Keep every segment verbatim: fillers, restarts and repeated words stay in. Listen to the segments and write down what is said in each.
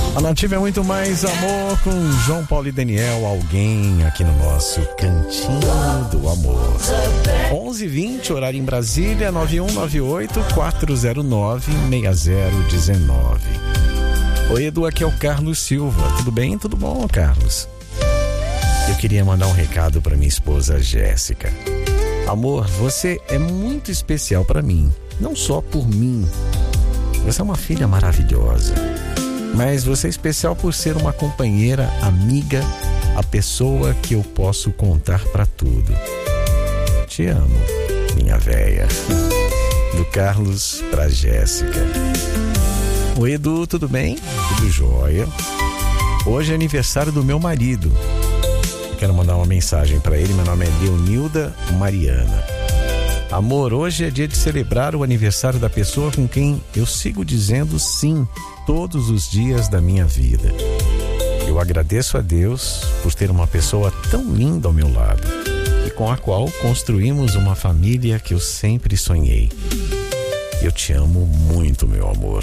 A Nativa é muito mais amor com João Paulo e Daniel, alguém aqui no nosso Cantinho do Amor. onze e vinte, horário em Brasília, nove um nove oito, quatro zero nove, seis zero um nove. Oi, Edu, aqui é o Carlos Silva. Tudo bem? Tudo bom, Carlos? Eu queria mandar um recado para minha esposa Jéssica. Amor, você é muito especial para mim, não só por mim. Você é uma filha maravilhosa, mas você é especial por ser uma companheira, amiga, a pessoa que eu posso contar para tudo. Te amo, minha véia. Do Carlos pra Jéssica. Oi, Edu, tudo bem? Tudo jóia. Hoje é aniversário do meu marido. Quero mandar uma mensagem para ele. Meu nome é Leonilda Mariana. Amor, hoje é dia de celebrar o aniversário da pessoa com quem eu sigo dizendo sim todos os dias da minha vida. Eu agradeço a Deus por ter uma pessoa tão linda ao meu lado e com a qual construímos uma família que eu sempre sonhei. Eu te amo muito, meu amor.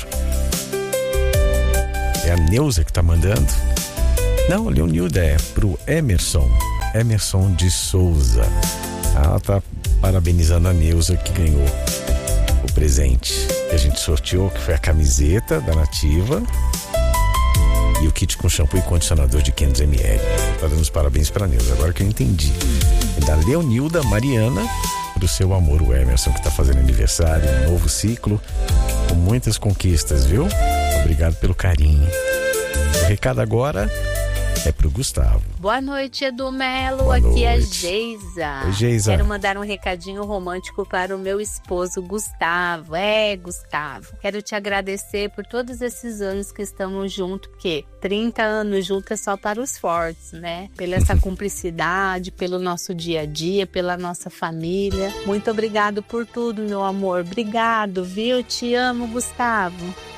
É a Neuza que tá mandando? Não, Leonilda, é pro Emerson. Emerson de Souza. Ela tá parabenizando a Neuza que ganhou o presente que a gente sorteou, que foi a camiseta da Nativa e o kit com shampoo e condicionador de quinhentos mililitros. Tá dando os parabéns pra Neuza. Agora que eu entendi. É da Leonilda Mariana, pro seu amor, o Emerson, que tá fazendo aniversário, um novo ciclo, com muitas conquistas, viu? Obrigado pelo carinho. O recado agora é pro Gustavo. Boa noite, Edu Melo. Boa Aqui noite. é Geisa. Oi, Geisa. Quero mandar um recadinho romântico para o meu esposo Gustavo. É, Gustavo. Quero te agradecer por todos esses anos que estamos juntos, porque trinta anos juntos é só para os fortes, né? Pela essa cumplicidade, pelo nosso dia a dia, pela nossa família. Muito obrigado por tudo, meu amor. Obrigado, viu? Te amo, Gustavo.